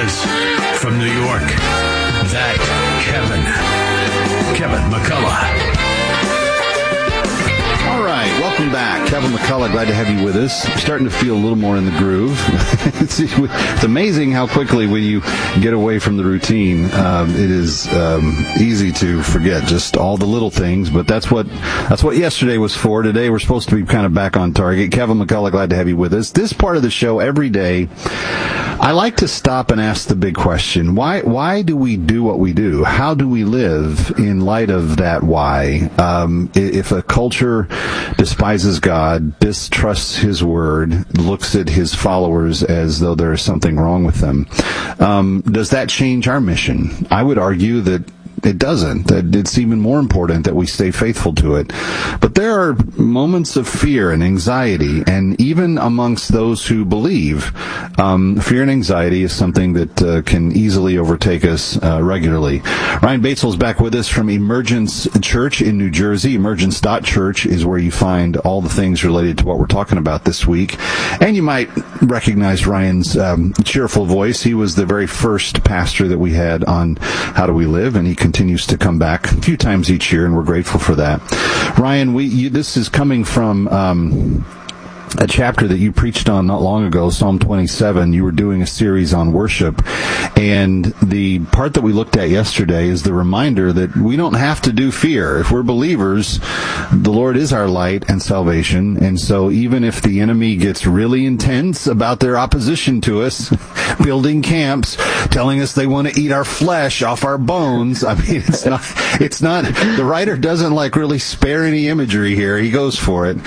is, from New York, that Kevin McCullough. All right, welcome back. Kevin McCullough, glad to have you with us. I'm starting to feel a little more in the groove. It's amazing how quickly when you get away from the routine, it is easy to forget just all the little things, but that's what yesterday was for. Today we're supposed to be kind of back on target. Kevin McCullough, glad to have you with us. This part of the show, every day, I like to stop and ask the big question. Why do we do what we do? How do we live in light of that why? If a culture despises God, distrusts His word, looks at His followers as though there is something wrong with them, does that change our mission? I would argue that it doesn't, that it's even more important that we stay faithful to it. But there are moments of fear and anxiety, and even amongst those who believe, fear and anxiety is something that can easily overtake us regularly. Ryan Batesville is back with us from Emergence Church in New Jersey. Emergence.church is where you find all the things related to what we're talking about this week. And you might recognize Ryan's cheerful voice. He was the very first pastor that we had on How Do We Live, and he continues to come back a few times each year, and we're grateful for that. Ryan, this is coming from a chapter that you preached on not long ago, Psalm 27. You were doing a series on worship, and the part that we looked at yesterday is the reminder that we don't have to do fear. If we're believers, the Lord is our light and salvation, and so even if the enemy gets really intense about their opposition to us, building camps, telling us they want to eat our flesh off our bones, I mean, it's not, the writer doesn't really spare any imagery here. He goes for it.